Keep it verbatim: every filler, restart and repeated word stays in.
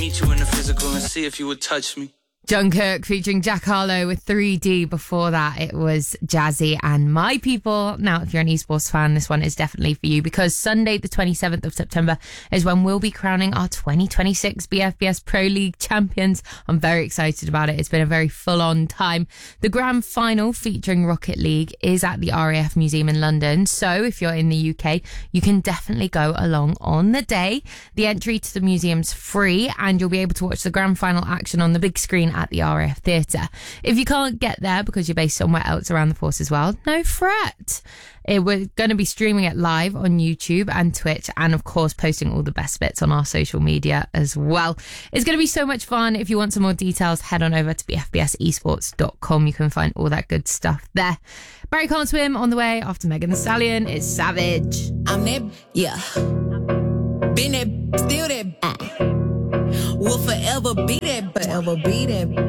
Meet you in the physical and see if you would touch me. Jungkook featuring Jack Harlow with three D. Before that, it was Jazzy and My People. Now, if you're an esports fan, this one is definitely for you because Sunday, the twenty-seventh of September, is when we'll be crowning our twenty twenty-six B F B S Pro League champions. I'm very excited about it. It's been a very full-on time. The grand final featuring Rocket League is at the R A F Museum in London. So if you're in the U K, you can definitely go along on the day. The entry to the museum's free and you'll be able to watch the grand final action on the big screen at the R A F Theatre. If you can't get there because you're based somewhere else around the Force as well, no fret. It, we're going to be streaming it live on YouTube and Twitch and of course posting all the best bits on our social media as well. It's going to be so much fun. If you want some more details, head on over to b f b s esports dot com. You can find all that good stuff there. Barry Can't Swim on the way after Megan Thee Stallion. It's Savage. I'm that, yeah. Been that, still that. Uh. Will forever be that, forever be that.